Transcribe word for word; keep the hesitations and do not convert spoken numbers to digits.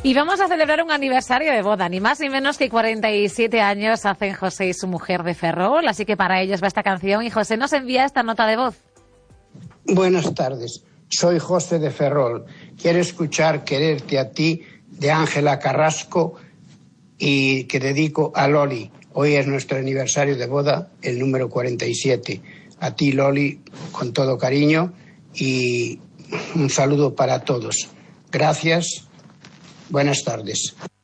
Y vamos a celebrar un aniversario de boda, ni más ni menos que cuarenta y siete años hacen José y su mujer de Ferrol, así que para ellos va esta canción y José nos envía esta nota de voz. Buenas tardes, soy José de Ferrol. Quiero escuchar Quererte a ti de Ángela Carrasco y que dedico a Loli. Hoy es nuestro aniversario de boda, el número cuarenta y siete. A ti, Loli, con todo cariño y un saludo para todos. Gracias. Buenas tardes.